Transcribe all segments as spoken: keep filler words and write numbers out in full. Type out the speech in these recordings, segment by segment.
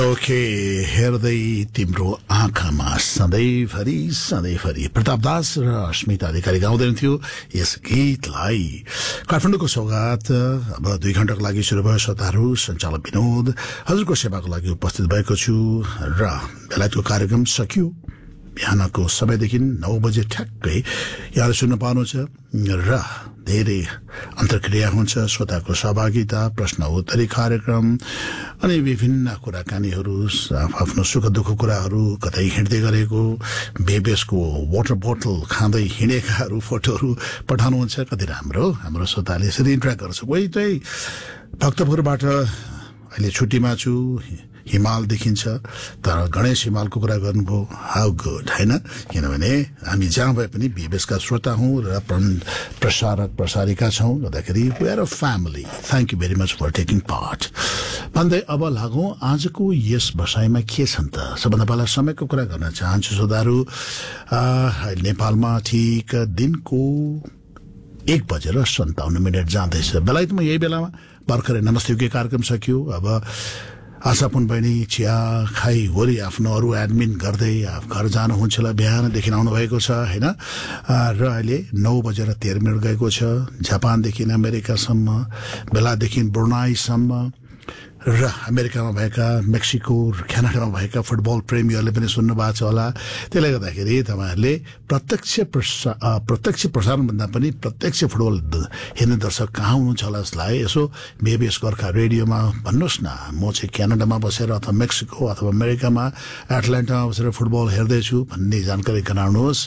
Okay हेर्दै तिम्रो आँखामा सधैँभरि सधैँभरि प्रताप दास र अस्मिता अधिकारी गाउँदैन्थ्यो यस गीतलाई। काठमाडौँको सौगात अब दुई घण्टाको लागि सुरु भयो। श्रोताहरू, सञ्चालक विनोद हजुरको सेवाको लागि उपस्थित भएको छु र बेलायतको कार्यक्रम सकियो। बिहानको समयदेखि नौ बजे ठ्याक्कै यहाँले सुन्न पाउनुहुन्छ र धेरै अन्तर्क्रिया हुन्छ, श्रोताको सहभागिता, प्रश्न उत्तरी कार्यक्रम अनि विभिन्न कुराकानीहरू, आफ्नो सुख दुःख कुराहरू, कतै हिँड्दै गरेको बेबेसको वाटर बोतल खाँदै हिँडेकाहरू फोटोहरू पठाउनुहुन्छ। कति राम्रो हाम्रो श्रोताले यसरी इन्ट्राक्ट गर्छ। कोही चाहिँ भक्तपुरबाट अहिले छुट्टीमा छु, हिमाल देखिन्छ, तर गणेश हिमालको कुरा गर्नुभयो। हाउ गुड, होइन? किनभने हामी जहाँ भए पनि बिबेसका श्रोता हौँ र प्रसारक प्रसारिका छौँ, गर्दाखेरि we are a family. Thank you very much for taking part भन्दै अब लागौँ आजको यस बसाइमा के छन् त। सबभन्दा पहिला समयको कुरा गर्न चाहन्छु श्रोताहरू। नेपालमा ठिक दिनको एक बजेर सन्ताउन्न मिनट जाँदैछ। बेलायतमा यही बेलामा भर्खरै नमस्ते के कार्यक्रम सकियो। अब आशापुन बहिनी चिया खाई वरि आफ्नो अरू एडमिन गर्दै घर जानुहुन्छ होला, बिहानदेखि आउनु भएको छ, होइन? र अहिले नौ बजेर तेह्र मिनट गएको छ। जापानदेखि अमेरिकासम्म, बेलादेखि ब्रुनाईसम्म र अमेरिकामा भएका, मेक्सिको र क्यानाडामा भएका फुटबल प्रेमीहरूले पनि सुन्नु भएको छ होला। त्यसले गर्दाखेरि तपाईँहरूले प्रत्यक्ष प्रसा प्रत्यक्ष प्रसारणभन्दा पनि प्रत्यक्ष फुटबल हेर्ने दर्शक कहाँ हुनुहुन्छ होला यसलाई यसो बेबेस गोर्खा रेडियोमा भन्नुहोस् न। म चाहिँ क्यानाडामा बसेर अथवा मेक्सिको अथवा अमेरिकामा एटलान्टामा बसेर फुटबल हेर्दैछु भन्ने जानकारी गराउनुहोस्।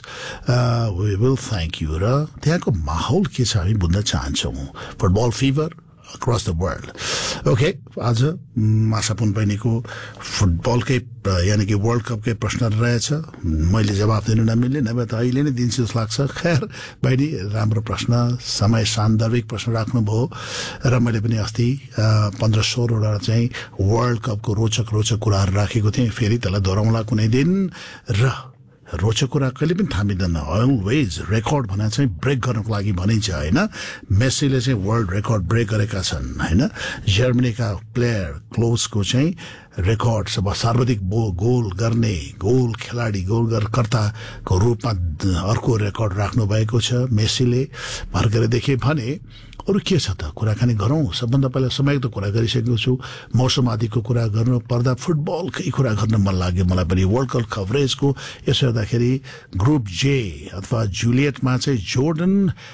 We will thank you. र त्यहाँको माहौल के छ हामी बुझ्न चाहन्छौँ। Football fever across the world. Okay, आज आशापुन बहिनीको फुटबलकै यानि कि वर्ल्ड कपकै प्रश्न रहेछ। मैले जवाब दिनु नमिल्ने, नभए त अहिले नै दिन्छु जस्तो लाग्छ। खैर बहिनी, राम्रो प्रश्न, समय सान्दर्भिक प्रश्न राख्नुभयो र मैले पनि अस्ति पन्ध्र सोह्रवटा चाहिँ वर्ल्ड कपको रोचक रोचक कुराहरू राखेको थिएँ। फेरि त्यसलाई दोहोऱ्याउँला कुनै दिन। र रोचक कुरा कहिले पनि थामिँदैन। अलवेज रेकर्ड भनेर चाहिँ ब्रेक गर्नको लागि भनिन्छ, होइन? मेसीले चाहिँ वर्ल्ड रेकर्ड ब्रेक गरेका छन्, होइन? जर्मनीका प्लेयर क्लोजको चाहिँ रेकर्ड सब सर्वाधिक बो गोल गर्ने गोल खेलाडी गोलकर्ताको रूपमा अर्को रेकर्ड राख्नु भएको छ मेसीले। भर्खरै देखे भने अरू के छ त कुराकानी गरौँ। सबभन्दा पहिला समयको कुरा गरिसकेको छु। मौसम आदिको कुरा गर्नु पर्दा फुटबलकै कुरा गर्न मन लाग्यो मलाई पनि। वर्ल्ड कप कभरेजको यसो हेर्दाखेरि ग्रुप जे अथवा जुलियटमा चाहिँ जोर्डन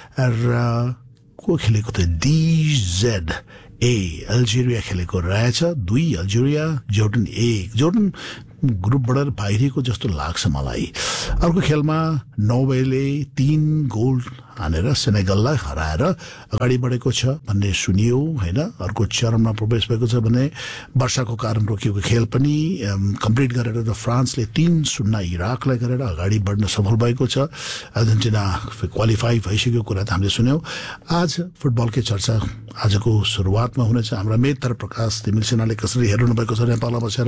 र को खेलेको थियो, डिजेड ए अल्जेरिया खेलेको रहेछ। दुई अल्जेरिया, जोर्डन एक। जोर्डन ग्रुपबाट बाहिरिएको जस्तो लाग्छ मलाई। अर्को खेलमा नर्वेले तीन गोल हानेर सेनेगललाई हराएर अगाडि बढेको छ भन्ने सुनियो, होइन? अर्को चरणमा प्रवेश भएको छ भने वर्षाको कारण रोकिएको खेल पनि कम्प्लिट गरेर र फ्रान्सले तीन शून्य इराकलाई गरेर अगाडि बढ्न सफल भएको छ। अर्जेन्टिना क्वालिफाई भइसकेको कुरा त हामीले सुन्यौँ। आज फुटबलकै चर्चा आजको सुरुवातमा हुनेछ। हाम्रा मेतर प्रकाश तिमिल सेनाले कसरी हेर्नु भएको छ नेपालमा बसेर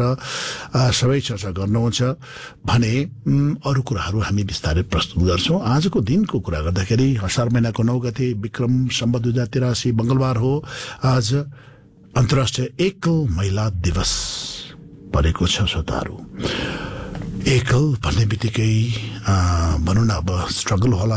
सबै चर्चा गर्नुहुन्छ भने अरू कुराहरू हामी बिस्तारै प्रस्तुत गर्छौँ। आजको दिनको कुरा गर्दाखेरि असार महिनाको नौ गते विक्रम सम्वत दुई हजार तिरासी मंगलबार हो। आज अन्तर्राष्ट्रिय एकल महिला दिवस परेको छ श्रोताहरू। एकल भन्ने बित्तिकै भनौँ न अब स्ट्रगल होला,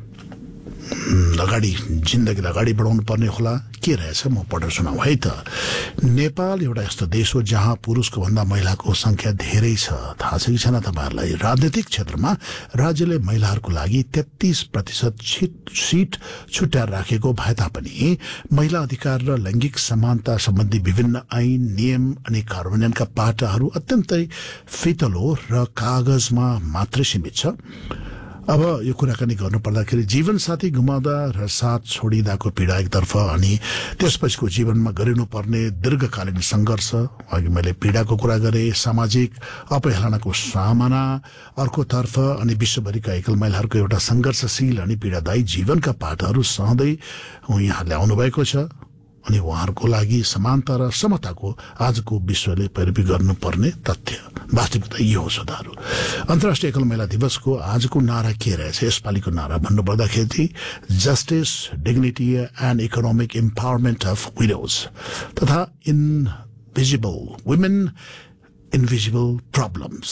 अगाडि जिन्दगीलाई अगाडि बढाउनु पर्ने होला, के रहेछ म पढेर सुनाऊ है त। नेपाल एउटा यस्तो देश हो जहाँ पुरुषको भन्दा महिलाको संख्या धेरै छ। थाहा छ कि छैन तपाईँहरूलाई? राजनीतिक क्षेत्रमा राज्यले महिलाहरूको लागि तेत्तीस प्रतिशत सिट छुट्याएर राखेको भए तापनि महिला अधिकार र लैङ्गिक समानता सम्बन्धी विभिन्न ऐन नियम अनि कार्यान्वयनका पाटाहरू अत्यन्तै फितलो र कागजमा मात्रै सीमित छ। अब यो कुराकानी गर्नु पर्दाखेरि जीवनसाथी गुमाउँदा र साथ छोडिँदाको पीडा एकतर्फ अनि त्यसपछिको जीवनमा गरिनुपर्ने दीर्घकालीन सङ्घर्ष, अघि मैले पीडाको कुरा गरेँ, सामाजिक अपहेलनाको सामना अर्कोतर्फ अनि विश्वभरिका एकल महिलाहरूको एउटा सङ्घर्षशील अनि पीडादायी जीवनका पाठहरू सहँदै यहाँले आउनुभएको छ। अनि उहाँहरूको लागि समानता र समताको आजको विश्वले पैरवी गर्नुपर्ने तथ्य वास्तविकता यो हो श्रोताहरू। अन्तर्राष्ट्रिय एकल महिला दिवसको आजको नारा के रहेछ? यसपालिको नारा भन्नुपर्दाखेरि justice, dignity and economic empowerment of widows तथा इनभिजिबल वुमेन इन्भिजिबल प्रब्लम्स।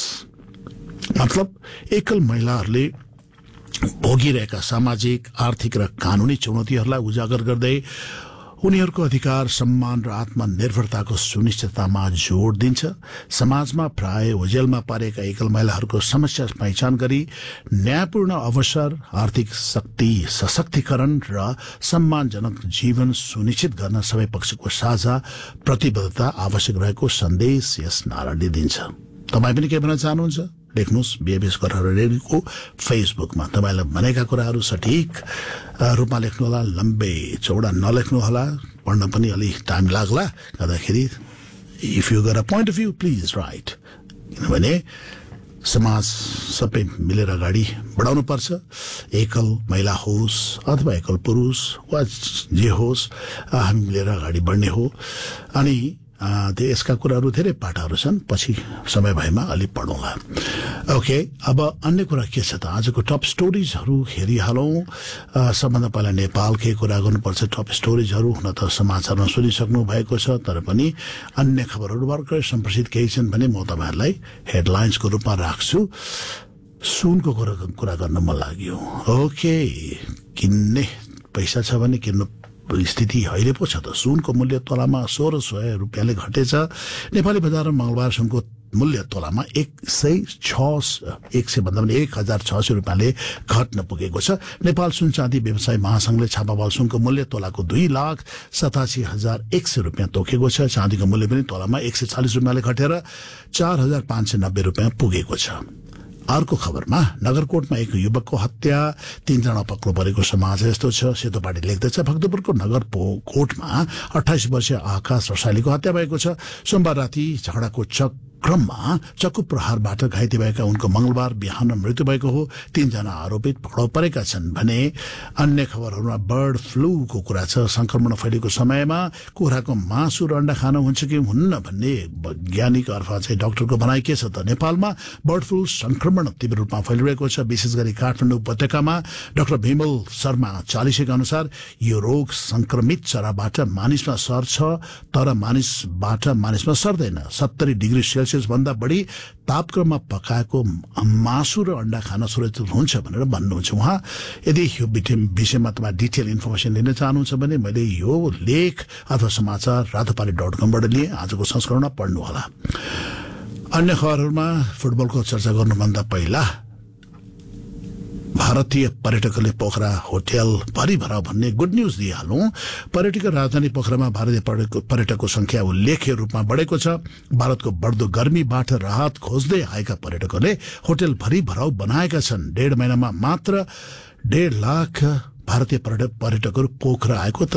मतलब एकल महिलाहरूले भोगिरहेका सामाजिक, आर्थिक र कानूनी चुनौतीहरूलाई उजागर गर्दै उनीहरूको अधिकार, सम्मान र आत्मनिर्भरताको सुनिश्चिततामा जोड़ दिन्छ। समाजमा प्राय ओझेलमा पारेका एकल महिलाहरूको समस्या पहिचान गरी न्यायपूर्ण अवसर, आर्थिक शक्ति, सशक्तिकरण र सम्मानजनक जीवन सुनिश्चित गर्न सबै पक्षको साझा प्रतिबद्धता आवश्यक रहेको सन्देश यस नाराले दिन्छ। तपाईँ पनि के भन्न चाहनुहुन्छ? लेख्नुहोस् बीएबीएस गोर्खा रेडियोको फेसबुकमा। तपाईँलाई भनेका कुराहरू सठिक रूपमा लेख्नुहोला, लम्बे चौडा नलेख्नुहोला, पढ्न पनि अलि टाइम लाग्ला। गर्दाखेरि if you got a point of view please right, किनभने समाज सबै मिलेर अगाडि बढाउनु पर्छ। एकल महिला होस् अथवा एकल पुरुष वा जे होस्, हामी मिलेर अगाडि बढ्ने हो। अनि यसका कुराहरू धेरै पाठाहरू छन्, पछि समय भएमा अलि पढौँला। ओके, अब अन्य कुरा के छ त? आजको टप स्टोरिजहरू हेरिहालौँ। सबभन्दा पहिला नेपालकै कुरा गर्नुपर्छ। टप स्टोरिजहरू हुन त समाचारमा सुनिसक्नु भएको छ, तर पनि अन्य खबरहरू भर्खरै सम्प्रेषित केही छन् भने म तपाईँहरूलाई हेडलाइन्सको रूपमा राख्छु। सुनको कुरा कुरा गर्न मन लाग्यो। ओके, किन्ने पैसा छ भने किन्नु स्थिति अहिले पो छ त। सुनको मूल्य तोलामा सोह्र सय रुपियाँले घटेछ। नेपाली बजारमा मंगलबार सुनको मूल्य तोलामा एक सय छ एक सय भन्दा पनि एक हजार छ सय रुपियाँले घट्न पुगेको छ। नेपाल सुन चाँदी व्यवसाय महासंघले छापामाल सुनको मूल्य तोलाको दुई लाख सतासी हजार एक सय रुपियाँ तोकेको छ। चाँदीको मूल्य पनि तोलामा एक सय चालिस रुपियाँले घटेर चार हजार पाँच सय नब्बे रुपियाँ पुगेको छ। अर्को खबरमा नगरकोटमा एक युवकको हत्या, तीनजना पक्राउ परेको समाचार यस्तो छ। सेतो पार्टी लेख्दछ, भक्तपुरको नगरकोटमा अठाइस वर्षीय आकाश रसाइलीको हत्या भएको छ। सोमबार राति झगडाको चक्रममा चक्कु प्रहारबाट घाइते भएका उनको मंगलबार बिहान मृत्यु भएको हो। तीनजना आरोपित पक्राउ परेका छन् भने अन्य खबरहरूमा बर्ड फ्लूको कुरा छ। संक्रमण फैलिएको समयमा कुखुराको मासु र अण्डा खान हुन्छ कि हुन्न भन्ने वैज्ञानिक अथवा चाहिँ डाक्टरको भनाइ के छ त? नेपालमा बर्ड फ्लू संक्रमण तीव्र रूपमा फैलिरहेको छ। विशेष गरी काठमाडौँ उपत्यकामा डाक्टर भीमल शर्मा चालिसेका अनुसार यो रोग संक्रमित चराबाट मानिसमा सर्छ, तर मानिसबाट मानिसमा सर्दैन। सत्तरी डिग्री सेल्सियस भन्दा बढी तापक्रममा पकाएको मासु र अण्डा खान सुरक्षित हुन्छ भनेर भन्नुहुन्छ उहाँ। यदि यो विषयमा तपाईँ डिटेल इन्फर्मेसन लिन चाहनुहुन्छ भने मैले यो लेख अथवा समाचार रातोपाली डट कमबाट लिएँ। आजको संस्करणमा पढ्नुहोला। अन्य खबरहरूमा फुटबलको चर्चा गर्नुभन्दा पहिला भारतीय पर्यटकहरूले पोखरा होटल भरिभराउ भन्ने गुड न्यूज दिइहालौं। पर्यटक राजधानी पोखरामा भारतीय पर्यटकको संख्या उल्लेख्य रूपमा बढेको छ। भारतको बढ्दो गर्मीबाट राहत खोज्दै आएका पर्यटकहरूले होटल भरिभराउ बनाएका छन्। डेढ महिनामा मात्र डेढ लाख भारतीय पर्यटकहरू पोखरा आएको